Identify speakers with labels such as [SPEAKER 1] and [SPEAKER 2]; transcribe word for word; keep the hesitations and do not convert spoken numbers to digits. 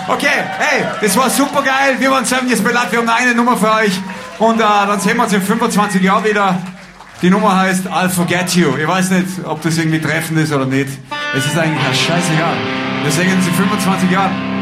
[SPEAKER 1] Okay, hey, das war super geil. Wir waren Seven Years Blood, wir haben noch eine Nummer für euch. Und äh, dann sehen wir uns in fünfundzwanzig Jahren wieder. Die Nummer heißt I'll Forget You. Ich weiß nicht, ob das irgendwie treffend ist oder nicht. Es ist eigentlich scheißegal. Wir sehen uns in fünfundzwanzig Jahren.